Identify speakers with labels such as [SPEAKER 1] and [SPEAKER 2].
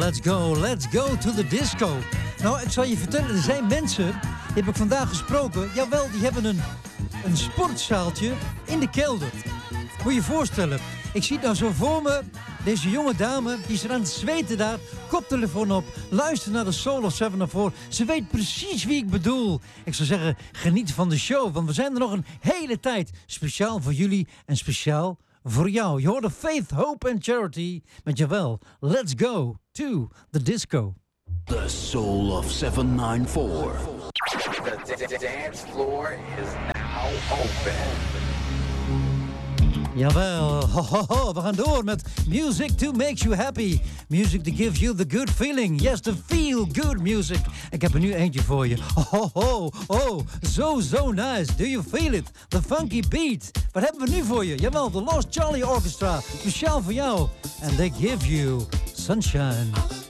[SPEAKER 1] let's go to the disco. Nou, ik zal je vertellen, er zijn mensen, die heb ik vandaag gesproken. Jawel, die hebben een sportzaaltje in de kelder. Moet je je voorstellen. Ik zie het nou zo voor me. Deze jonge dame, die is er aan het zweten daar. Koptelefoon op. Luister naar de Soul of 704. Ze weet precies wie ik bedoel. Ik zou zeggen, geniet van de show. Want we zijn er nog een hele tijd. Speciaal voor jullie en speciaal voor jou. Je hoort de Faith, Hope and Charity. Met jawel, let's go to the disco.
[SPEAKER 2] The Soul of 794.
[SPEAKER 3] The dance floor is now open.
[SPEAKER 1] Jawel, ho, ho, ho. We gaan door met music to make you happy. Music to give you the good feeling. Yes, the feel good music. Ik heb er nu eentje voor je. Ho, ho, ho. So nice. Do you feel it? The funky beat. Wat hebben we nu voor je? Jawel, the Lost Charlie Orchestra. Speciaal voor jou. And they give you sunshine.